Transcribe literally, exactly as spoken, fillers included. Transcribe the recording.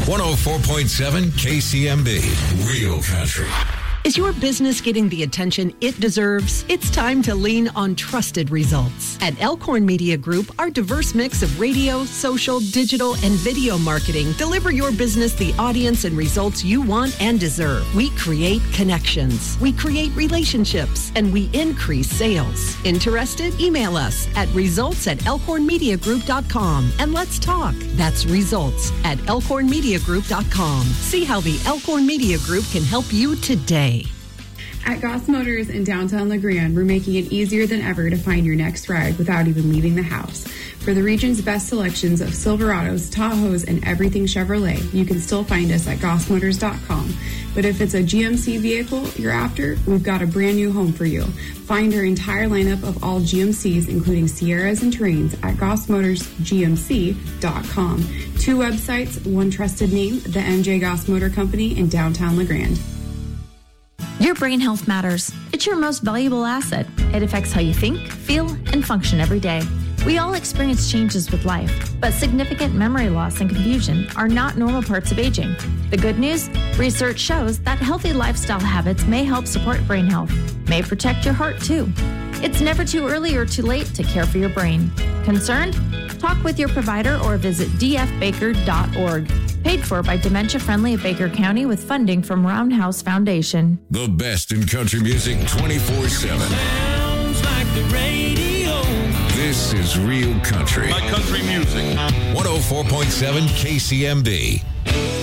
one oh four point seven K C M B, Real Country. Is your business getting the attention it deserves? It's time to lean on trusted results. At Elkhorn Media Group, our diverse mix of radio, social, digital, and video marketing deliver your business the audience and results you want and deserve. We create connections, we create relationships, and we increase sales. Interested? Email us at results at elkhorn media group dot com and let's talk. That's results at elkhorn media group dot com. See how the Elkhorn Media Group can help you today. At Goss Motors in downtown LeGrand, we're making it easier than ever to find your next ride without even leaving the house. For the region's best selections of Silverados, Tahoes, and everything Chevrolet, you can still find us at goss motors dot com. But if it's a G M C vehicle you're after, we've got a brand new home for you. Find our entire lineup of all G M Cs, including Sierras and Terrains, at goss motors g m c dot com. Two websites, one trusted name, the M J Goss Motor Company in downtown LeGrand. Your brain health matters. It's your most valuable asset. It affects how you think, feel, and function every day. We all experience changes with life, but significant memory loss and confusion are not normal parts of aging. The good news? Research shows that healthy lifestyle habits may help support brain health, may protect your heart too. It's never too early or too late to care for your brain. Concerned? Talk with your provider or visit d f baker dot org. Paid for by Dementia Friendly of Baker County with funding from Roundhouse Foundation. The best in country music twenty-four seven. Sounds like the radio. This is Real Country. My country music. one oh four point seven K C M B.